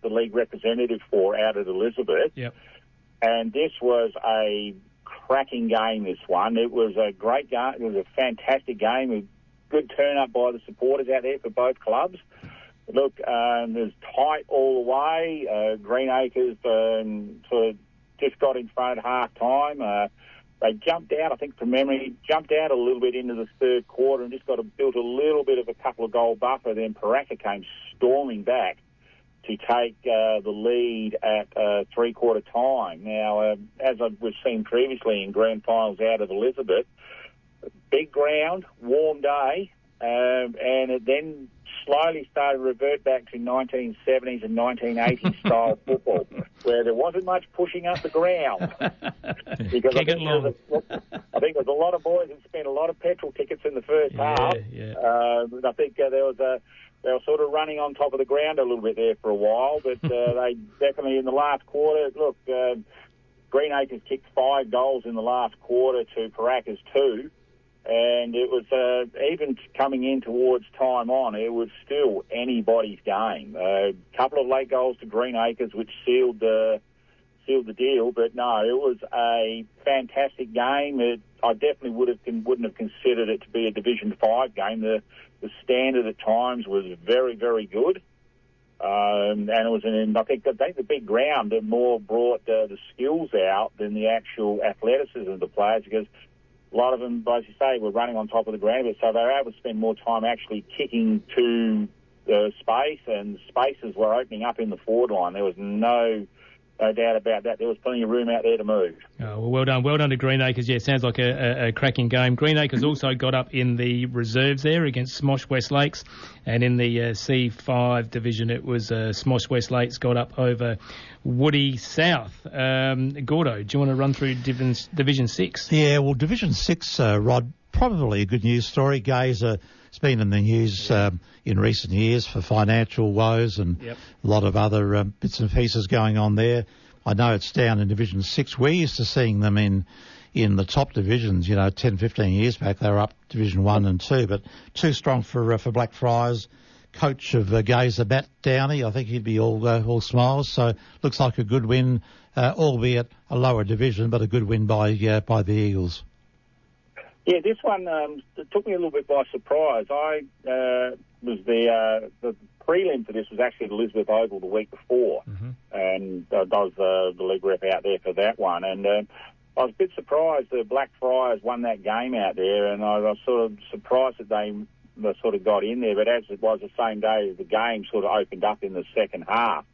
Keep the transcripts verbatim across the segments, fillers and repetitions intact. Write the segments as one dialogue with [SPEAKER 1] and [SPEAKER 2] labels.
[SPEAKER 1] the league representative for out at Elizabeth.
[SPEAKER 2] Yep.
[SPEAKER 1] And this was a cracking game, this one. It was a great game. It was a fantastic game. A good turn-up by the supporters out there for both clubs. Look, um, it was tight all the way. Uh, Greenacres um, sort of just got in front at half-time. Uh, they jumped out, I think from memory, jumped out a little bit into the third quarter and just got a, built a little bit of a couple of goal buffer. Then Paraka came storming back to take uh, the lead at uh, three-quarter time. Now, uh, as we've seen previously in grand finals out of Elizabeth, big ground, warm day, um, and it then slowly started to revert back to nineteen seventies and nineteen eighties style football, where there wasn't much pushing up the ground. Because I think, a, I think there was a lot of boys who spent a lot of petrol tickets in the first
[SPEAKER 2] yeah,
[SPEAKER 1] half.
[SPEAKER 2] Yeah.
[SPEAKER 1] Uh, I think uh, there was a They were sort of running on top of the ground a little bit there for a while, but uh, they definitely in the last quarter, look, uh, Greenacres kicked five goals in the last quarter to Paraka's two, and it was uh, even coming in towards time on, it was still anybody's game. A uh, couple of late goals to Greenacres, which sealed the sealed the deal, but no, it was a fantastic game. It, I definitely would have wouldn't have considered it to be a Division Five game. The The standard at times was very, very good. Um, and it was, in, I think, I think the big ground that more brought uh, the skills out than the actual athleticism of the players, because a lot of them, as you say, were running on top of the ground, but so they were able to spend more time actually kicking to the space, and spaces were opening up in the forward line. There was no... No doubt about that. There was plenty of room out there to move.
[SPEAKER 2] Oh, well, well done. Well done to Greenacres. Yeah, it sounds like a, a, a cracking game. Greenacres also got up in the reserves there against Smosh West Lakes. And in the uh, C five division, it was uh, Smosh West Lakes got up over Woody South. Um, Gordo, do you want to run through Division, Division six?
[SPEAKER 3] Yeah, well, Division six, uh, Rod, probably a good news story. Gazer has been in the news um, in recent years for financial woes and
[SPEAKER 2] yep.
[SPEAKER 3] a lot of other um, bits and pieces going on there. I know it's down in Division six. We're used to seeing them in in the top divisions, you know, ten, fifteen years back. They were up Division one and two, but too strong for uh, for Blackfriars. Coach of uh, Gazer, Matt Downey, I think he'd be all uh, all smiles. So looks like a good win, uh, albeit a lower division, but a good win by uh, by the Eagles.
[SPEAKER 1] Yeah, this one um, took me a little bit by surprise. I uh, was the uh, the prelim for this was actually at Elizabeth Oval the week before,
[SPEAKER 2] mm-hmm. and
[SPEAKER 1] uh, I was uh, the league rep out there for that one. And uh, I was a bit surprised that Blackfriars won that game out there, and I was sort of surprised that they, they sort of got in there. But as it was the same day as the game sort of opened up in the second half,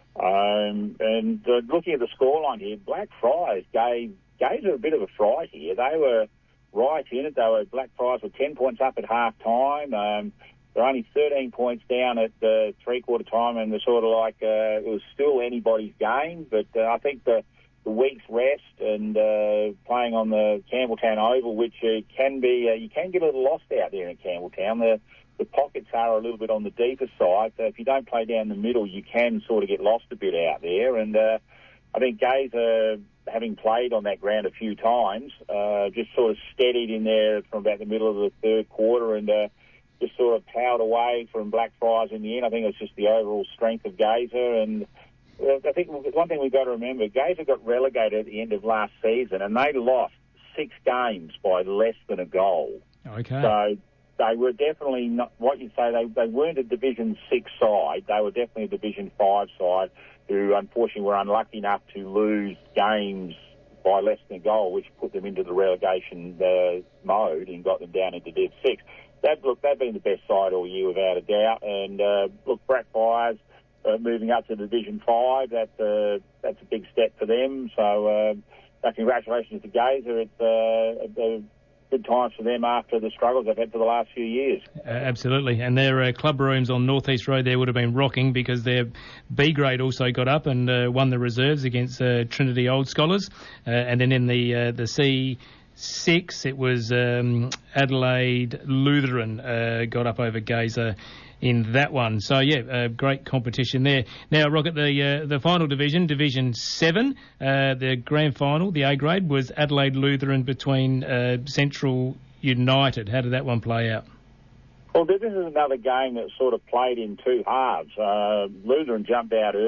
[SPEAKER 1] um, and uh, looking at the scoreline here, Blackfriars gave gave it a bit of a fright here. They were right in it. They were Blackfriars were ten points up at half time. Um, they're only thirteen points down at uh, three quarter time, and they're sort of like uh, it was still anybody's game. But uh, I think the the week's rest and uh, playing on the Campbelltown Oval, which uh, can be uh, you can get a little lost out there in Campbelltown. The the pockets are a little bit on the deeper side, so if you don't play down the middle, you can sort of get lost a bit out there. And uh, I think Gazer, having played on that ground a few times, uh, just sort of steadied in there from about the middle of the third quarter and uh, just sort of powered away from Blackfriars in the end. I think it's just the overall strength of Gazer. And uh, I think one thing we've got to remember, Gazer got relegated at the end of last season, and they lost six games by less than a goal.
[SPEAKER 2] Okay.
[SPEAKER 1] So they were definitely not, what you'd say, they, they weren't a Division six side. They were definitely a Division five side, who unfortunately were unlucky enough to lose games by less than a goal, which put them into the relegation uh, mode and got them down into Div six. That, look, they've been the best side all year without a doubt. And uh, look, Blackfriars uh, moving up to Division five, that's, uh, that's a big step for them. So uh, congratulations to Gazer. It's uh, a, a good times for them after the struggles they've had for the last few years.
[SPEAKER 2] Uh, absolutely. And their uh, club rooms on North East Road there would have been rocking, because their B grade also got up and uh, won the reserves against uh, Trinity Old Scholars. Uh, and then in the uh, the C six, it was um, Adelaide Lutheran uh, got up over Gazer in that one. So, yeah, uh, great competition there. Now, Rocket, the uh, the final division, Division seven, uh, the grand final, the A grade, was Adelaide Lutheran between uh, Central United. How did that one play out?
[SPEAKER 1] Well, this is another game that sort of played in two halves. Uh, Lutheran jumped out early.